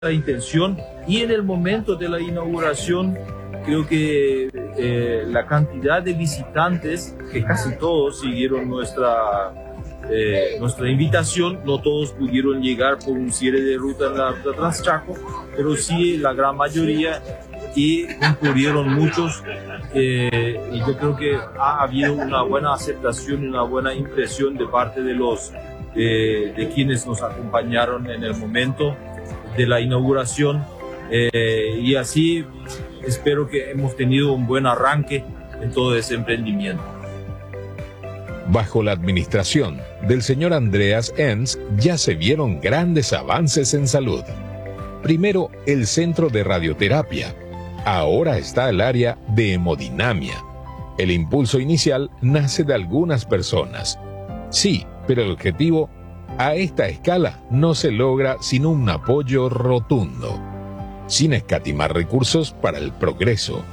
la intención, y en el momento de la inauguración creo que la cantidad de visitantes, que casi todos siguieron nuestra invitación, no todos pudieron llegar por un cierre de ruta en la ruta Transchaco, pero sí la gran mayoría, y concurrieron muchos, y yo creo que ha habido una buena aceptación y una buena impresión de parte de quienes nos acompañaron en el momento de la inauguración, y así espero que hemos tenido un buen arranque en todo ese emprendimiento. Bajo la administración del señor Andreas Enz ya se vieron grandes avances en salud. Primero, el centro de radioterapia. Ahora está el área de hemodinamia. El impulso inicial nace de algunas personas. Sí, pero el objetivo a esta escala no se logra sin un apoyo rotundo, sin escatimar recursos para el progreso.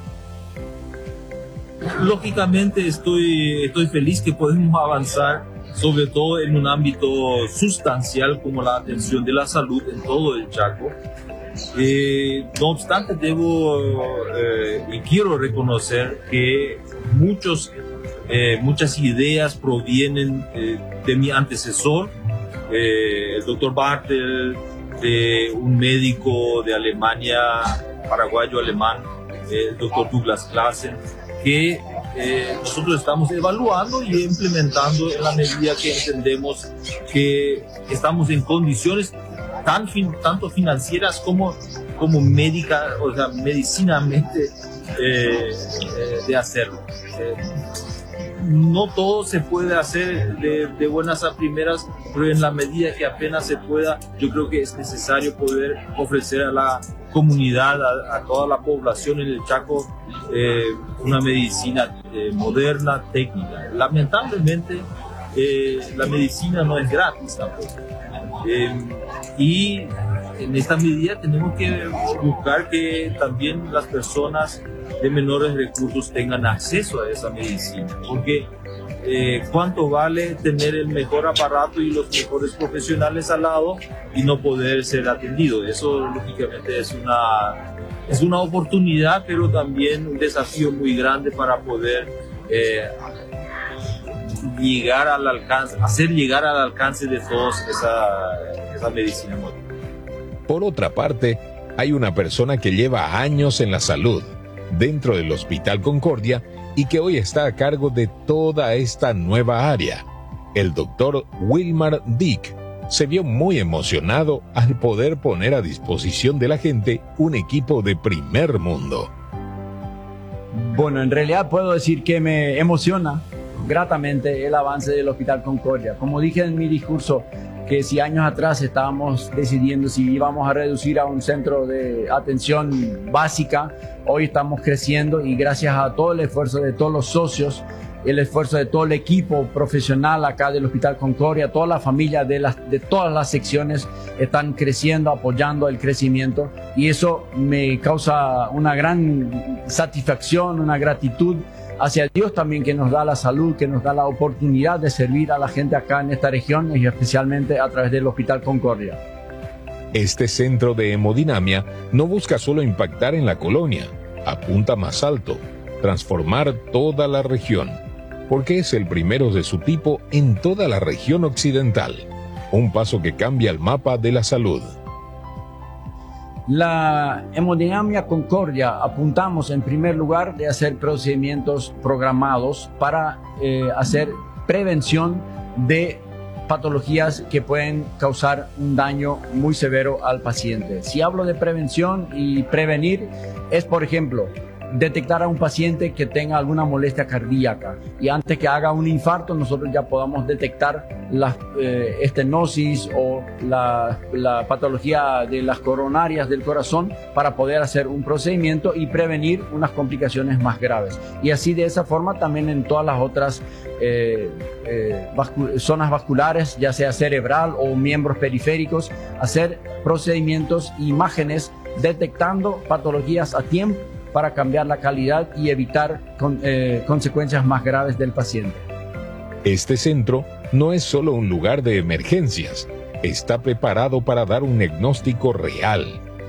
Lógicamente estoy feliz que podemos avanzar, sobre todo en un ámbito sustancial como la atención de la salud en todo el Chaco. No obstante, debo y quiero reconocer que muchas ideas provienen de mi antecesor, el doctor Bartel, de un médico de Alemania, paraguayo-alemán, el doctor Douglas Claassen, que nosotros estamos evaluando y implementando en la medida que entendemos que estamos en condiciones tanto financieras como médica, o sea, medicinamente, de hacerlo. No todo se puede hacer de buenas a primeras, pero en la medida que apenas se pueda, yo creo que es necesario poder ofrecer a la comunidad, a toda la población en el Chaco, una medicina moderna, técnica. Lamentablemente, la medicina no es gratis tampoco. Y en esta medida tenemos que buscar que también las personas de menores recursos tengan acceso a esa medicina, porque cuánto vale tener el mejor aparato y los mejores profesionales al lado y no poder ser atendido. Eso lógicamente es una oportunidad, pero también un desafío muy grande para poder hacer llegar al alcance de todos esa medicina moderna. Por otra parte, hay una persona que lleva años en la salud dentro del Hospital Concordia y que hoy está a cargo de toda esta nueva área. El doctor Wilmar Dick se vio muy emocionado al poder poner a disposición de la gente un equipo de primer mundo. Bueno, en realidad puedo decir que me emociona gratamente el avance del Hospital Concordia. Como dije en mi discurso, que si años atrás estábamos decidiendo si íbamos a reducir a un centro de atención básica, hoy estamos creciendo y gracias a todo el esfuerzo de todos los socios, el esfuerzo de todo el equipo profesional acá del Hospital Concordia, toda la familia de todas las secciones están creciendo, apoyando el crecimiento, y eso me causa una gran satisfacción, una gratitud hacia Dios también, que nos da la salud, que nos da la oportunidad de servir a la gente acá en esta región y especialmente a través del Hospital Concordia. Este centro de hemodinamia no busca solo impactar en la colonia, apunta más alto, transformar toda la región, porque es el primero de su tipo en toda la región occidental, un paso que cambia el mapa de la salud. La hemodinamia Concordia apuntamos en primer lugar de hacer procedimientos programados para hacer prevención de patologías que pueden causar un daño muy severo al paciente. Si hablo de prevención y prevenir, es por ejemplo detectar a un paciente que tenga alguna molestia cardíaca y antes que haga un infarto nosotros ya podamos detectar la estenosis o la patología de las coronarias del corazón para poder hacer un procedimiento y prevenir unas complicaciones más graves. Y así de esa forma también en todas las otras zonas vasculares, ya sea cerebral o miembros periféricos, hacer procedimientos, imágenes detectando patologías a tiempo para cambiar la calidad y evitar consecuencias más graves del paciente. Este centro no es solo un lugar de emergencias, está preparado para dar un diagnóstico real,